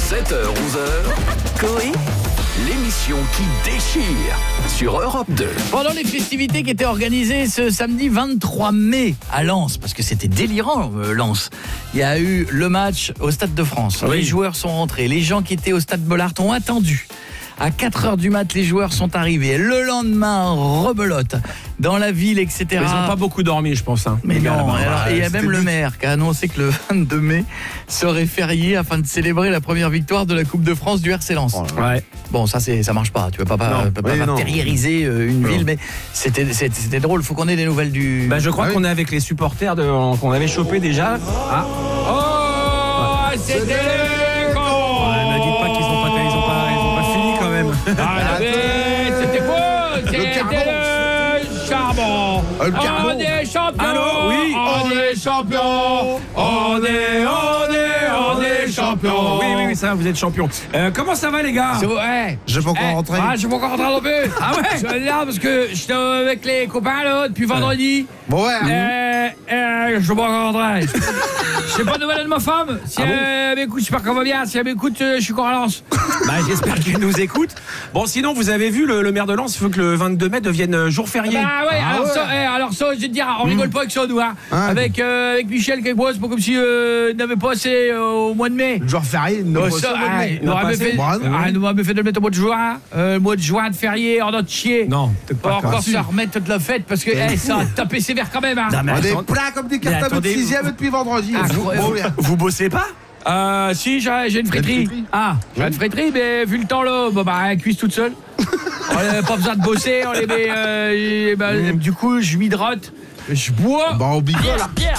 7h-11h, Coé, l'émission qui déchire sur Europe 2. Pendant les festivités qui étaient organisées ce samedi 23 mai à Lens, parce que c'était délirant Lens, il y a eu le match au Stade de France. Oui. Les joueurs sont rentrés, les gens qui étaient au Stade Bollaert ont attendu. À 4h du mat, les joueurs sont arrivés. Le lendemain, rebelote dans la ville, etc. Ils n'ont pas beaucoup dormi, je pense. Hein. Mais non, là-bas. alors, et il y a même le maire qui a annoncé que le 22 mai serait férié afin de célébrer la première victoire de la Coupe de France du RC Lens. Ouais. Bon, ça marche pas. Tu peux pas matérialiser une ville, mais c'était drôle. Faut qu'on ait des nouvelles du. Bah, je crois qu'on est avec les supporters qu'on avait chopé déjà. Ah. Oh, c'était les cons. Ne dites pas qu'ils ont pas fini quand même. Ah, mais c'était beau. C'était le charbon. Le carbone. On est champions. Allô, oui. On est champions. On est champions. Oui, ça, vous êtes champion. Comment ça va, les gars? Ouais. Je peux encore rentrer. Ah, je suis pas encore rentré non plus. Ah ouais? Je suis là parce que j'étais avec les copains là depuis vendredi. Bon, ouais. Je suis pas encore rentré. Je sais pas de nouvelles de ma femme. Si elle m'écoute, j'espère qu'elle va bien. Si elle m'écoute, je suis encore à Lens. Bah, j'espère qu'elle nous écoute. Bon, sinon, vous avez vu, le maire de Lens veut que le 22 mai devienne jour férié. Bah ouais, alors ça, je vais te dire, on rigole pas avec ça, nous, hein. Ah, avec Michel qui bosse, pas comme si n'avait pas assez au mois de mai. Le jour férié, il Oh, ça, il aurait bien fait de le mettre au mois de juin. Le mois de juin de férié, on a de chier. Non, peut-être Pas pas. encore se remettre de la fête parce que ça a tapé sévère quand même. Hein. Non, mais On est attends- plein comme des cartables de attendez, 6ème depuis vendredi. Incroyable. Vous bossez pas? Si, j'ai une friterie. Ah, j'ai une friterie, mais vu le temps là, elle cuise toute seule. On n'a pas besoin de bosser, on les met. Du coup, je m'hydrate, je bois. Bah, on bigole. Bière.